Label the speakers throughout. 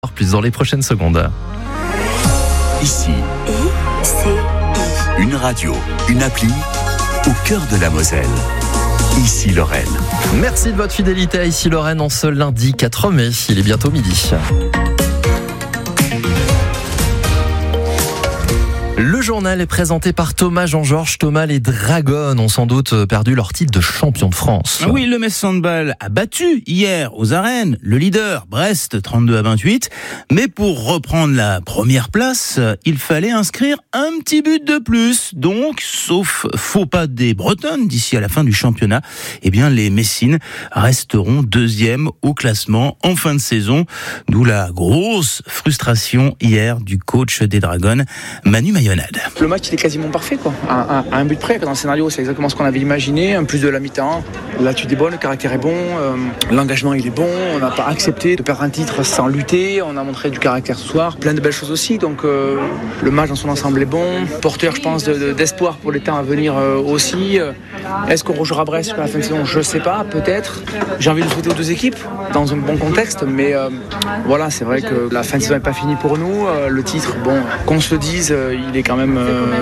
Speaker 1: Plus dans les prochaines secondes.
Speaker 2: Ici, une radio, une appli au cœur de la Moselle. Ici Lorraine.
Speaker 1: Merci de votre fidélité à Ici Lorraine en ce lundi 4 mai. Il est bientôt midi. Le journal est présenté par Thomas Jean-Georges. Thomas, les Dragons ont sans doute perdu leur titre de champion de France.
Speaker 3: Oui, le Metz Handball a battu hier aux arènes le leader Brest 32-28. Mais pour reprendre la première place, il fallait inscrire un petit but de plus. Donc, sauf faux pas des Bretonnes d'ici à la fin du championnat, eh bien les Messines resteront deuxième au classement en fin de saison. D'où la grosse frustration hier du coach des Dragons, Manu Mayonade.
Speaker 4: Le match il est quasiment parfait quoi. À un but près, dans le scénario c'est exactement ce qu'on avait imaginé, un plus de la mi-temps. L'attitude est bonne, le caractère est bon, l'engagement il est bon, on n'a pas accepté de perdre un titre sans lutter, on a montré du caractère ce soir, plein de belles choses aussi, donc le match dans son ensemble est bon, porteur je pense d'espoir pour les temps à venir aussi. Est-ce qu'on rejouera Brest sur la fin de saison? Je sais pas, peut-être. J'ai envie de souhaiter aux deux équipes dans un bon contexte, mais voilà, c'est vrai que la fin de saison n'est pas finie pour nous. Le titre, bon, qu'on se le dise, il est quand même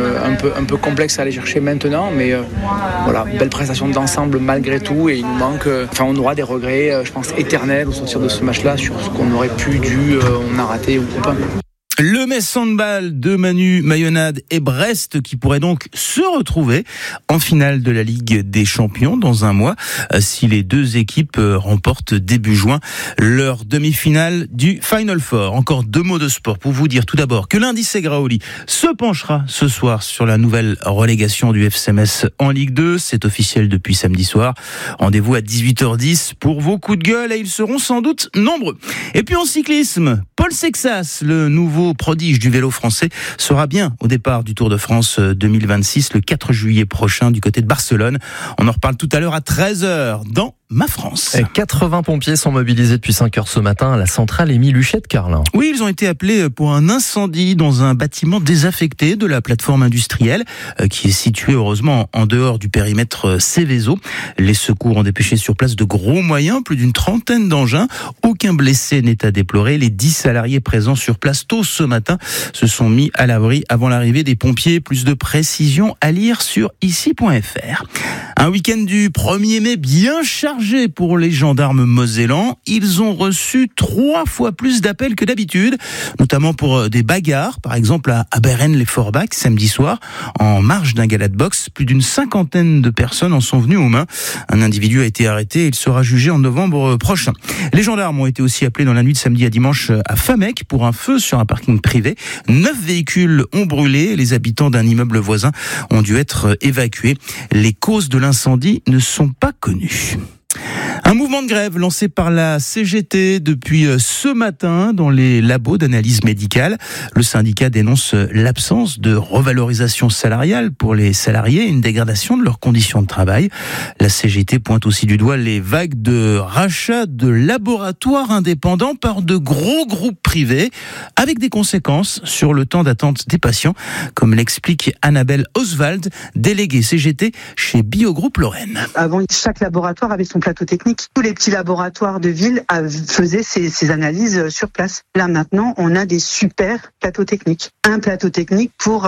Speaker 4: un peu complexe à aller chercher maintenant, mais voilà, belle prestation d'ensemble malgré tout, et il nous manque, on aura des regrets, je pense, éternels au sortir de ce match-là sur ce qu'on aurait pu, on a raté ou pas.
Speaker 3: Le Metz Handball de Manu Mayonade et Brest qui pourraient donc se retrouver en finale de la Ligue des Champions dans un mois si les deux équipes remportent début juin leur demi-finale du Final Four. Encore deux mots de sport pour vous dire tout d'abord que l'Indice Graoli se penchera ce soir sur la nouvelle relégation du FC Metz en Ligue 2. C'est officiel depuis samedi soir. Rendez-vous à 18h10 pour vos coups de gueule et ils seront sans doute nombreux. Et puis en cyclisme, Paul Sexas, le nouveau prodige du vélo français, sera bien au départ du Tour de France 2026 le 4 juillet prochain du côté de Barcelone. On en reparle tout à l'heure à 13h dans Ma France.
Speaker 1: 80 pompiers sont mobilisés depuis 5h ce matin à la centrale Émile Huchet de Carlin.
Speaker 3: Oui, ils ont été appelés pour un incendie dans un bâtiment désaffecté de la plateforme industrielle qui est situé heureusement en dehors du périmètre Céveso. Les secours ont dépêché sur place de gros moyens, plus d'une trentaine d'engins. Aucun blessé n'est à déplorer. Les 10 salariés présents sur place tôt ce matin se sont mis à l'abri avant l'arrivée des pompiers. Plus de précisions à lire sur ici.fr. Un week-end du 1er mai bien chargé pour les gendarmes mosellans. Ils ont reçu 3 fois plus d'appels que d'habitude, notamment pour des bagarres, par exemple à Beren-les-Forbach samedi soir, en marge d'un gala de boxe. Plus d'une 50aine de personnes en sont venues aux mains. Un individu a été arrêté et il sera jugé en novembre prochain. Les gendarmes ont été aussi appelés dans la nuit de samedi à dimanche à Famec pour un feu sur un parking privé. 9 véhicules ont brûlé. Les habitants d'un immeuble voisin ont dû être évacués. Les causes de l'incendie ne sont pas connues. Un mouvement de grève lancé par la CGT depuis ce matin dans les labos d'analyse médicale. Le syndicat dénonce l'absence de revalorisation salariale pour les salariés et une dégradation de leurs conditions de travail. La CGT pointe aussi du doigt les vagues de rachats de laboratoires indépendants par de gros groupes privés avec des conséquences sur le temps d'attente des patients, comme l'explique Annabelle Oswald, déléguée CGT chez Biogroupe Lorraine.
Speaker 5: Avant, chaque laboratoire avait son plateau technique. Tous les petits laboratoires de ville faisaient ces analyses sur place. Là, maintenant, on a des super plateaux techniques. Un plateau technique pour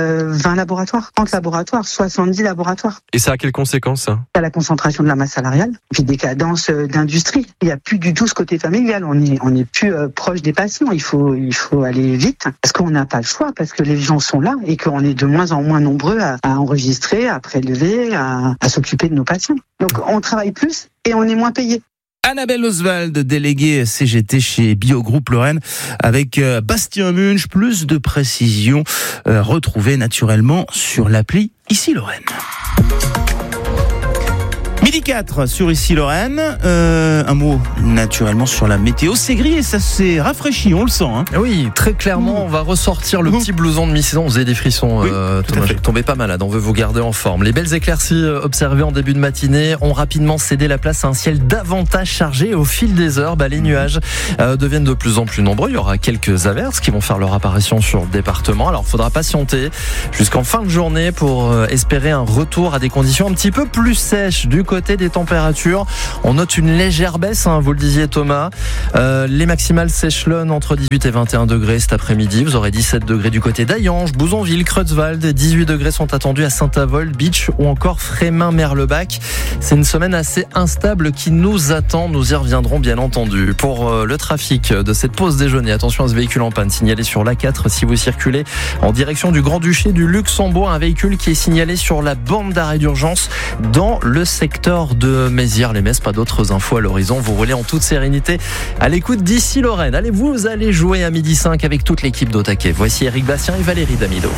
Speaker 5: 20 laboratoires, 30 laboratoires, 70 laboratoires.
Speaker 6: Et ça a quelles conséquences, ça ?
Speaker 5: À la concentration de la masse salariale, puis décadence d'industrie. Il n'y a plus du tout ce côté familial. On est plus proche des patients. Il faut aller vite parce qu'on n'a pas le choix, parce que les gens sont là et qu'on est de moins en moins nombreux à enregistrer, à prélever, à s'occuper de nos patients. Donc, on travaille plus et on est moins payé.
Speaker 3: Annabelle Oswald, déléguée CGT chez Biogroupe Lorraine, avec Bastien Munch. Plus de précisions retrouvées naturellement sur l'appli Ici Lorraine. Midi 4 sur Ici Lorraine. Un mot naturellement sur la météo. C'est gris et ça s'est rafraîchi, on le sent. Hein.
Speaker 1: Oui, très clairement, on va ressortir le petit blouson de mi-saison. Vous avez des frissons, Thomas, j'ai tombé pas malade. On veut vous garder en forme. Les belles éclaircies observées en début de matinée ont rapidement cédé la place à un ciel davantage chargé. Au fil des heures, les nuages deviennent de plus en plus nombreux. Il y aura quelques averses qui vont faire leur apparition sur le département. Alors, il faudra patienter jusqu'en fin de journée pour espérer un retour à des conditions un petit peu plus sèches du côté côté des températures, on note une légère baisse, vous le disiez Thomas. Les maximales s'échelonnent entre 18 et 21 degrés cet après-midi. Vous aurez 17 degrés du côté d'Ayange, Bouzonville, Creutzwald. 18 degrés sont attendus à Saint-Avold, Beach ou encore Frémin-Merlebach. C'est une semaine assez instable qui nous attend. Nous y reviendrons bien entendu. Pour le trafic de cette pause déjeuner, attention à ce véhicule en panne signalé sur l'A4 si vous circulez en direction du Grand-Duché du Luxembourg. Un véhicule qui est signalé sur la bande d'arrêt d'urgence dans le secteur de Mézières-les-Messes. Pas d'autres infos à l'horizon. Vous roulez en toute sérénité à l'écoute d'ici Lorraine. Allez, vous allez jouer à 12h05 avec toute l'équipe d'Au Taquet. Voici Eric Bastien et Valérie Damido.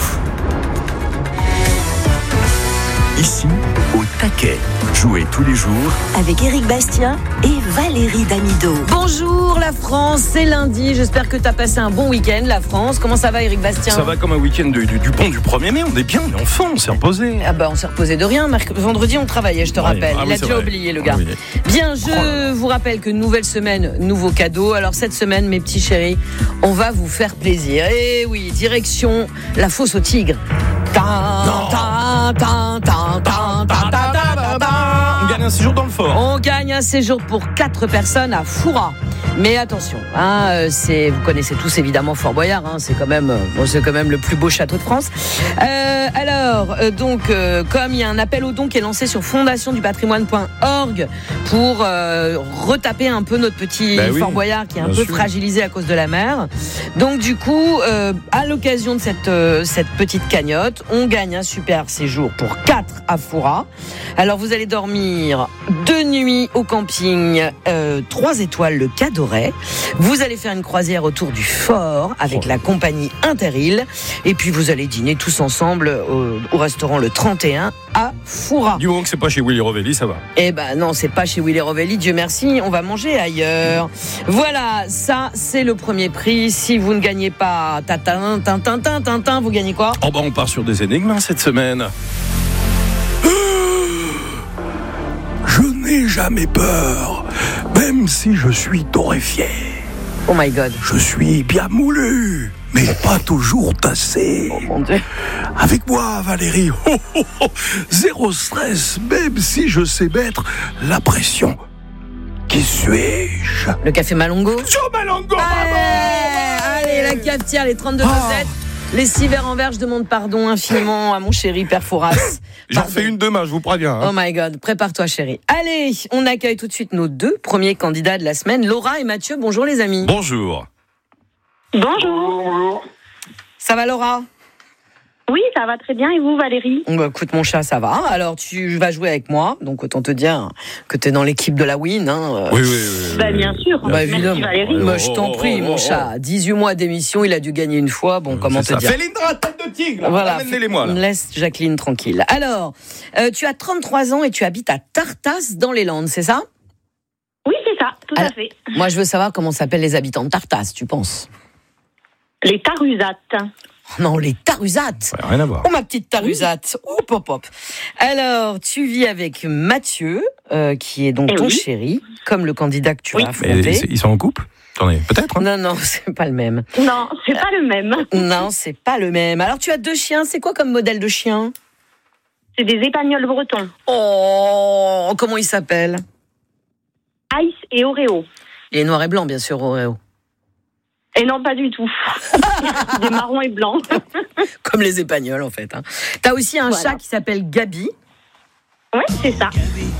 Speaker 2: Ici, Au Taquet. Jouez tous les jours
Speaker 6: avec Eric Bastien et Valérie Damido.
Speaker 7: Bonjour la France, c'est lundi. J'espère que tu as passé un bon week-end, la France. Comment ça va, Eric Bastien ?
Speaker 8: Ça va comme un week-end du pont du 1er mai. On est bien, on est en forme, on s'est reposé.
Speaker 7: Ah bah on s'est reposé de rien. Vendredi, on travaillait, je te rappelle. Il a déjà oublié, le gars. Oui. Bien, je vous rappelle que nouvelle semaine, nouveau cadeau. Alors cette semaine, mes petits chéris, on va vous faire plaisir. Et oui, direction la fosse aux tigres.
Speaker 8: On gagne un séjour dans le fort.
Speaker 7: On gagne un séjour pour 4 personnes à Foura. Mais attention, vous connaissez tous évidemment Fort Boyard, c'est quand même le plus beau château de France. Comme il y a un appel aux dons qui est lancé sur fondationdupatrimoine.org pour retaper un peu notre petit Fort Boyard qui est un peu fragilisé à cause de la mer. Donc du coup, à l'occasion de cette petite cagnotte, on gagne un super séjour pour 4 à Foura. Alors vous allez dormir 2 nuits au camping 3 étoiles le Cadoret. Vous allez faire une croisière autour du fort avec la compagnie Interil. Et puis vous allez dîner tous ensemble au restaurant le 31 à Foura.
Speaker 8: Du moment que c'est pas chez Willy Rovelli, ça va.
Speaker 7: Eh ben non, c'est pas chez Willy Rovelli, Dieu merci, on va manger ailleurs. Voilà, ça c'est le premier prix. Si vous ne gagnez pas vous gagnez quoi ?
Speaker 8: Oh bah on part sur des énigmes cette semaine. Je n'ai jamais peur, même si je suis torréfié.
Speaker 7: Oh my God.
Speaker 8: Je suis bien moulu, mais pas toujours tassé.
Speaker 7: Oh mon Dieu.
Speaker 8: Avec moi, Valérie, zéro stress, même si je sais mettre la pression. Qui suis-je ?
Speaker 7: Le café Malongo.
Speaker 8: Sur Malongo,
Speaker 7: allez, la cafetière, les 32 recettes. Les 6 verres en verre, je demande pardon infiniment à mon chéri Père Fouras.
Speaker 8: J'en fais une demain, je vous préviens.
Speaker 7: Oh my God, prépare-toi chéri. Allez, on accueille tout de suite nos 2 premiers candidats de la semaine, Laura et Mathieu. Bonjour les amis.
Speaker 8: Bonjour.
Speaker 9: Bonjour.
Speaker 7: Ça va Laura ?
Speaker 9: Oui, ça va très bien. Et vous, Valérie ?
Speaker 7: Bah, écoute, mon chat, ça va. Alors, tu vas jouer avec moi. Donc, autant te dire que tu es dans l'équipe de la win.
Speaker 8: Oui.
Speaker 9: Bah, bien sûr.
Speaker 7: Bah, évidemment.
Speaker 9: Merci, Valérie.
Speaker 7: Bah, je t'en prie, mon chat. 18 mois d'émission, il a dû gagner une fois. Bon, comment te dire ?
Speaker 8: Félindra, tête de tigre.
Speaker 7: Voilà.
Speaker 8: Amenez-les-moi, là.
Speaker 7: Laisse Jacqueline tranquille. Alors, tu as 33 ans et tu habites à Tartas, dans les Landes, c'est ça ?
Speaker 9: Oui, c'est ça, tout à fait.
Speaker 7: Moi, je veux savoir comment s'appellent les habitants de Tartas, tu penses ?
Speaker 9: Les Tarusates.
Speaker 7: Non, les Tarusates.
Speaker 8: Ouais, rien à voir.
Speaker 7: Oh, ma petite Tarusate. Hop. Alors, tu vis avec Mathieu, qui est donc ton chéri, comme le candidat que tu vas affronter.
Speaker 8: Mais ils sont en couple ? Attendez, peut-être.
Speaker 7: Non, c'est pas le même.
Speaker 9: Non, c'est pas le même.
Speaker 7: Non, c'est pas le même. Alors, tu as 2 chiens. C'est quoi comme modèle de chien ?
Speaker 9: C'est des épagnols bretons.
Speaker 7: Oh, comment ils s'appellent ?
Speaker 9: Ice et Oreo.
Speaker 7: Il est noir et blanc, bien sûr, Oreo.
Speaker 9: Et non, pas du tout. Des marrons et blancs.
Speaker 7: Comme les épagnols, en fait. T'as aussi un chat qui s'appelle Gabi.
Speaker 9: Oui, c'est ça.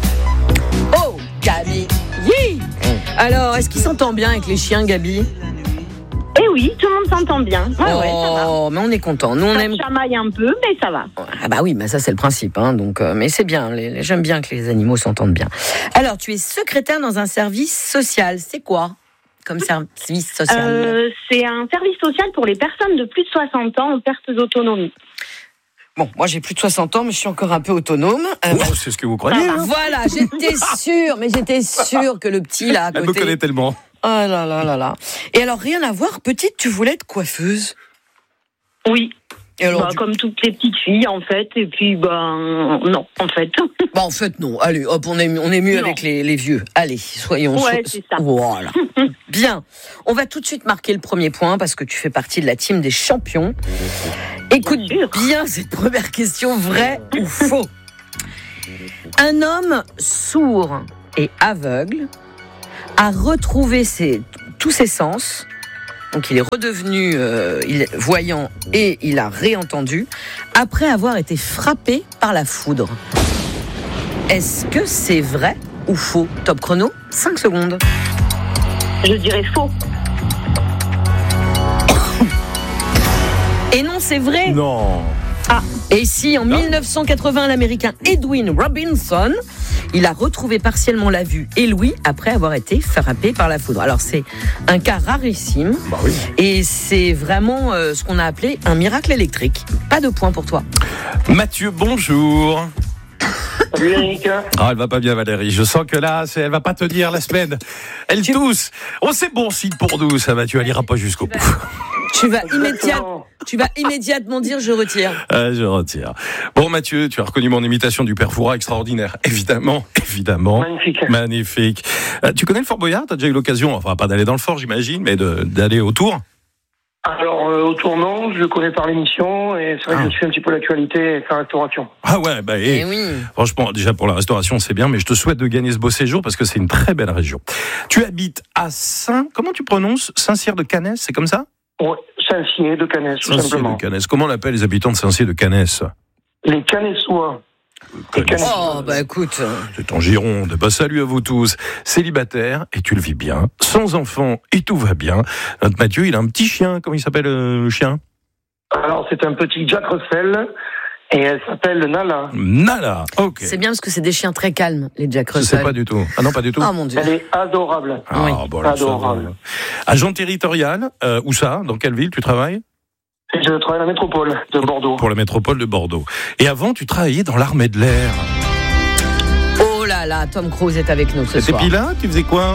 Speaker 7: Oh, Gabi. Alors, est-ce qu'il s'entend bien avec les chiens, Gabi ?
Speaker 9: Eh oui, tout le monde s'entend bien. Ouais, ça va.
Speaker 7: Oh, mais on est content. Nous, on aime.
Speaker 9: Ça chamaille un peu, mais ça va.
Speaker 7: Ah bah oui, mais ça c'est le principe. Donc, mais c'est bien. J'aime bien que les animaux s'entendent bien. Alors, tu es secrétaire dans un service social. C'est quoi comme service social ?
Speaker 9: C'est un service social pour les personnes de plus de 60 ans en perte d'autonomie.
Speaker 7: Bon, moi j'ai plus de 60 ans, mais je suis encore un peu autonome.
Speaker 8: C'est ce que vous croyez.
Speaker 7: Voilà, j'étais sûre que le petit là à côté.
Speaker 8: Elle me connaît tellement.
Speaker 7: Oh là là. Et alors, rien à voir, petite, tu voulais être coiffeuse ?
Speaker 9: Oui.
Speaker 7: Et alors,
Speaker 9: comme toutes les petites filles, en fait. Et puis, non, en fait.
Speaker 7: En fait, non. Allez, hop, on est mieux avec les vieux. Allez, soyons...
Speaker 9: Ouais, c'est ça.
Speaker 7: Voilà. Bien. On va tout de suite marquer le premier point parce que tu fais partie de la team des champions. Écoute bien cette première question, vrai ou faux ? Un homme sourd et aveugle a retrouvé tous ses sens. Donc il est redevenu voyant et il a réentendu après avoir été frappé par la foudre. Est-ce que c'est vrai ou faux? Top chrono, 5 secondes.
Speaker 9: Je dirais faux.
Speaker 7: Et non, c'est vrai.
Speaker 8: Non.
Speaker 7: Ah, et si en 1980, l'Américain Edwin Robinson, il a retrouvé partiellement la vue et l'ouïe après avoir été frappé par la foudre. Alors c'est un cas rarissime, et c'est vraiment ce qu'on a appelé un miracle électrique. Pas de point pour toi.
Speaker 8: Mathieu, bonjour.
Speaker 10: Salut Eric.
Speaker 8: Ah, elle va pas bien Valérie, je sens que là, elle va pas tenir la semaine. Elle tousse. Oh, c'est bon signe pour nous, ça Mathieu, elle ira pas jusqu'au bout.
Speaker 7: Tu vas immédiatement dire je retire.
Speaker 8: Je retire. Bon Mathieu, tu as reconnu mon imitation du père Fouras, extraordinaire. Évidemment. Magnifique. Tu connais le Fort Boyard? T'as déjà eu l'occasion, enfin pas d'aller dans le fort j'imagine, mais d'aller autour?
Speaker 10: Alors autour non, je le connais par l'émission et c'est vrai que je suis un petit peu l'actualité et sa restauration.
Speaker 8: Ah ouais, oui. Franchement, déjà pour la restauration c'est bien, mais je te souhaite de gagner ce beau séjour parce que c'est une très belle région. Tu habites à comment tu prononces? Saint-Cyr de Canès, c'est comme ça?
Speaker 10: Oui, Saint-Cyr de Canès, tout simplement.
Speaker 8: De Canès. Comment on appelle les habitants de Saint-Cyr de Canès?
Speaker 10: Les Canessois.
Speaker 7: Oh, bah écoute.
Speaker 8: C'est en Gironde. Bah, salut à vous tous. Célibataire, et tu le vis bien. Sans enfant, et tout va bien. Notre Mathieu, il a un petit chien. Comment il s'appelle, le chien?
Speaker 10: Alors, c'est un petit Jack Russell. Et elle s'appelle Nala.
Speaker 8: Nala, ok.
Speaker 7: C'est bien parce que c'est des chiens très calmes, les Jack Russell.
Speaker 8: Je sais pas du tout. Ah non, pas du tout.
Speaker 7: Oh mon Dieu.
Speaker 10: Elle est adorable.
Speaker 8: Ah,
Speaker 7: oui.
Speaker 8: Bon,
Speaker 10: adorable.
Speaker 8: Agent territorial, où ça? Dans quelle ville tu travailles?
Speaker 10: Je travaille à la métropole de Bordeaux.
Speaker 8: Pour la métropole de Bordeaux. Et avant, tu travaillais dans l'armée de l'air.
Speaker 7: Oh là là, Tom Cruise est avec nous ce soir.
Speaker 8: T'étais pilote? Tu faisais quoi?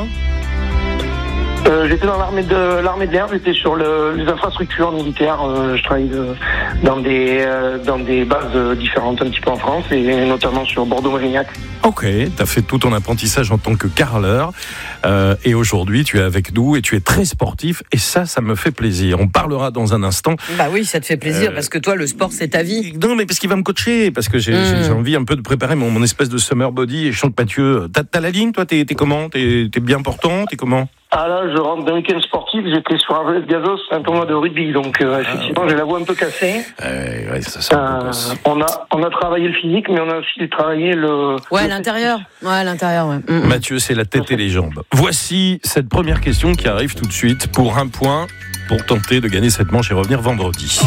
Speaker 10: J'étais dans l'armée de l'air, j'étais sur les infrastructures militaires. Je travaille dans des bases différentes un petit peu en France et notamment sur Bordeaux-Mérignac.
Speaker 8: Ok, tu as fait tout ton apprentissage en tant que carreleur et aujourd'hui tu es avec nous et tu es très sportif et ça me fait plaisir. On parlera dans un instant.
Speaker 7: Bah oui, ça te fait plaisir parce que toi le sport c'est ta vie.
Speaker 8: Non mais parce qu'il va me coacher, parce que j'ai envie un peu de préparer mon espèce de summer body et je sens que Mathieu, t'as la ligne toi, t'es comment? T'es bien portant? T'es comment?
Speaker 10: Ah là, je rentre d'un week-end sportif, j'étais sur un gazos, un tournoi de rugby, donc effectivement j'ai la voix un peu cassée.
Speaker 8: Ouais, ça
Speaker 10: on a travaillé le physique, mais on a aussi travaillé
Speaker 7: l'intérieur. Ouais, l'intérieur, ouais.
Speaker 8: Mathieu, c'est la tête et les jambes. Voici cette première question qui arrive tout de suite pour un point, pour tenter de gagner cette manche et revenir vendredi.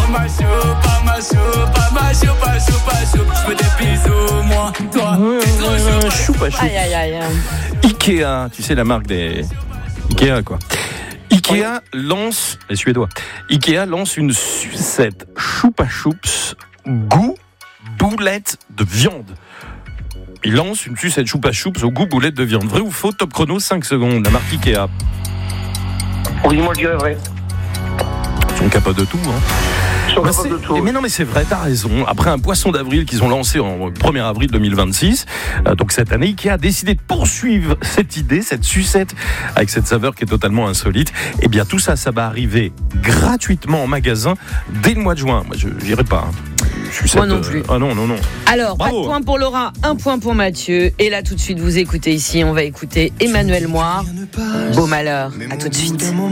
Speaker 7: Aïe.
Speaker 8: Ikea, tu sais la marque des... Ikea quoi. Ikea lance, les Suédois, Ikea lance une sucette Chupa Chups goût boulette de viande. Il lance une sucette Chupa Chups au goût boulette de viande. Vrai ou faux? Top chrono, 5 secondes. La marque Ikea.
Speaker 10: Oui, moi je dirais vrai.
Speaker 8: Ils sont capables de tout, hein. Mais non, mais c'est vrai, t'as raison. Après un poisson d'avril qu'ils ont lancé en 1er avril 2026, donc cette année, Ikea a décidé de poursuivre cette idée, cette sucette, avec cette saveur qui est totalement insolite. Et bien tout ça, ça va arriver gratuitement en magasin dès le mois de juin. Moi, je n'irai pas.
Speaker 7: Moi non plus.
Speaker 8: Ah non.
Speaker 7: Alors,
Speaker 8: bravo.
Speaker 7: Pas de point pour Laura, un point pour Mathieu. Et là, tout de suite, vous écoutez ici, on va écouter Emmanuel Moir. Beau malheur. À tout de suite.